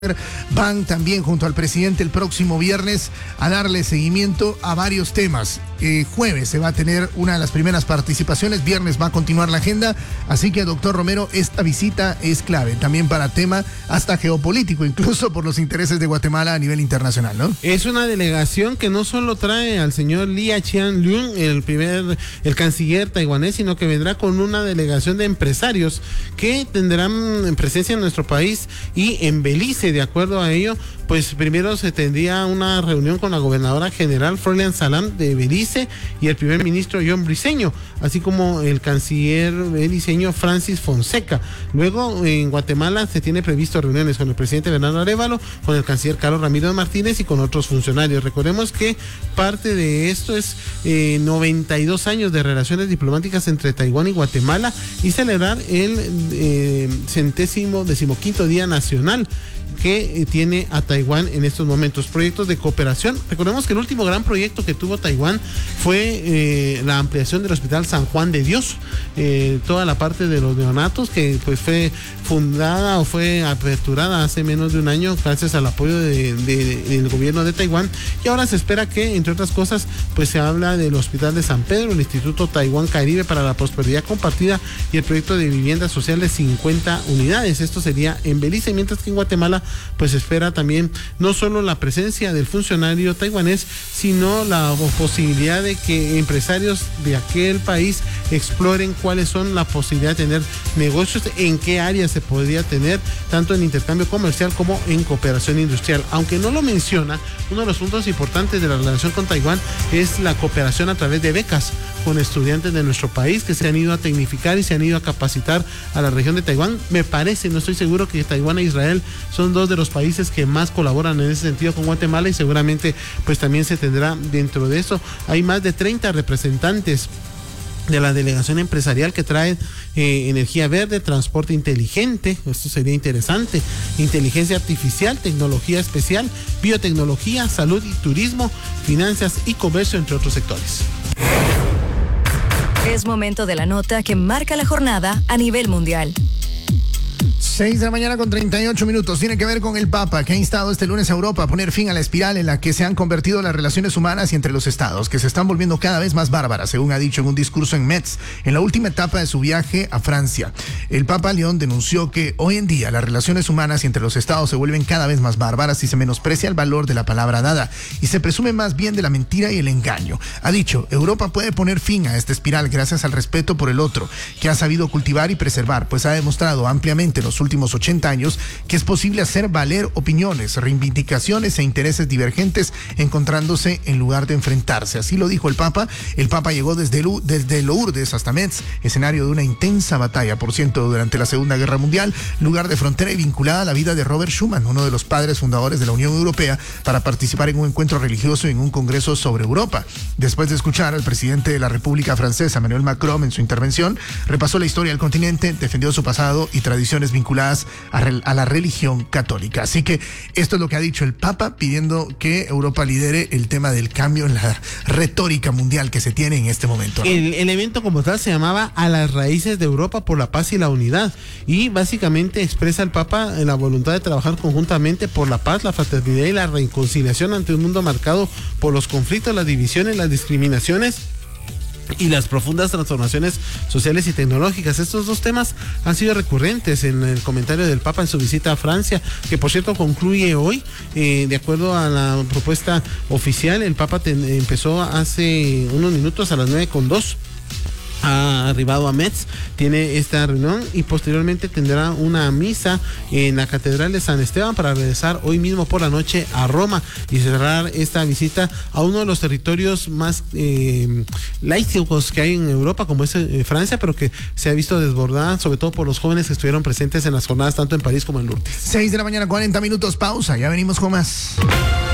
Van también junto al presidente el próximo viernes a darle seguimiento a varios temas. Jueves se va a tener una de las primeras participaciones, viernes va a continuar la agenda, así que doctor Romero, esta visita es clave también para tema hasta geopolítico, incluso por los intereses de Guatemala a nivel internacional, ¿no? Es una delegación que no solo trae al señor Lia Qian-Lun, el canciller taiwanés, sino que vendrá con una delegación de empresarios que tendrán presencia en nuestro país y en Belice. De acuerdo a ello, pues primero se tendría una reunión con la gobernadora general Frolian Salam de Belice y el primer ministro John Briceño, así como el canciller beliceño Francis Fonseca. Luego en Guatemala se tiene previsto reuniones con el presidente Bernardo Arévalo, con el canciller Carlos Ramírez Martínez y con otros funcionarios. Recordemos que parte de esto es 92 años de relaciones diplomáticas entre Taiwán y Guatemala y celebrar el 115º Día Nacional que tiene a Taiwán en estos momentos. Proyectos de cooperación. Recordemos que el último gran proyecto que tuvo Taiwán fue la ampliación del Hospital San Juan de Dios, toda la parte de los neonatos que pues fue fundada o fue aperturada hace menos de un año gracias al apoyo del gobierno de Taiwán, y ahora se espera que, entre otras cosas, pues se habla del Hospital de San Pedro, el Instituto Taiwán Caribe para la Prosperidad Compartida y el proyecto de vivienda social de 50 unidades. Esto sería en Belice, mientras que en Guatemala pues espera también no solo la presencia del funcionario taiwanés, sino la posibilidad de que empresarios de aquel país exploren cuáles son la posibilidad de tener negocios, en qué áreas se podría tener, tanto en intercambio comercial como en cooperación industrial. Aunque no lo menciona, uno de los puntos importantes de la relación con Taiwán es la cooperación a través de becas con estudiantes de nuestro país que se han ido a tecnificar y se han ido a capacitar a la región de Taiwán. Me parece, no estoy seguro, que Taiwán e Israel son dos de los países que más colaboran en ese sentido con Guatemala, y seguramente pues también se tendrá dentro de eso. Hay más de 30 representantes de la delegación empresarial que traen energía verde, transporte inteligente, esto sería interesante, inteligencia artificial, tecnología especial, biotecnología, salud y turismo, finanzas y comercio, entre otros sectores. Es momento de la nota que marca la jornada a nivel mundial. 6 de la mañana con 38 minutos. Tiene que ver con el Papa, que ha instado este lunes a Europa a poner fin a la espiral en la que se han convertido las relaciones humanas y entre los estados, que se están volviendo cada vez más bárbaras, según ha dicho en un discurso en Metz, en la última etapa de su viaje a Francia. El Papa León denunció que hoy en día las relaciones humanas y entre los estados se vuelven cada vez más bárbaras y se menosprecia el valor de la palabra dada y se presume más bien de la mentira y el engaño. Ha dicho, Europa puede poner fin a esta espiral gracias al respeto por el otro, que ha sabido cultivar y preservar, pues ha demostrado ampliamente en los últimos 80 años que es posible hacer valer opiniones, reivindicaciones e intereses divergentes encontrándose en lugar de enfrentarse. Así lo dijo el Papa. El Papa llegó desde Lourdes hasta Metz, escenario de una intensa batalla, por cierto, durante la Segunda Guerra Mundial, lugar de frontera y vinculada a la vida de Robert Schuman, uno de los padres fundadores de la Unión Europea, para participar en un encuentro religioso y en un congreso sobre Europa. Después de escuchar al presidente de la República Francesa, Emmanuel Macron, en su intervención, repasó la historia del continente, defendió su pasado y tradiciones vinculadas a la religión católica. Así que esto es lo que ha dicho el Papa, pidiendo que Europa lidere el tema del cambio en la retórica mundial que se tiene en este momento, ¿no? El evento como tal se llamaba A las raíces de Europa por la paz y la unidad, y básicamente expresa el Papa la voluntad de trabajar conjuntamente por la paz, la fraternidad y la reconciliación ante un mundo marcado por los conflictos, las divisiones, las discriminaciones y las profundas transformaciones sociales y tecnológicas. Estos dos temas han sido recurrentes en el comentario del Papa en su visita a Francia, que por cierto concluye hoy. De acuerdo a la propuesta oficial, el Papa empezó hace unos minutos a las 9:02. Ha arribado a Metz, tiene esta reunión y posteriormente tendrá una misa en la Catedral de San Esteban para regresar hoy mismo por la noche a Roma y cerrar esta visita a uno de los territorios más laicos que hay en Europa, como es Francia, pero que se ha visto desbordada sobre todo por los jóvenes que estuvieron presentes en las jornadas tanto en París como en Lourdes. 6 de la mañana, 40 minutos, pausa, ya venimos con más.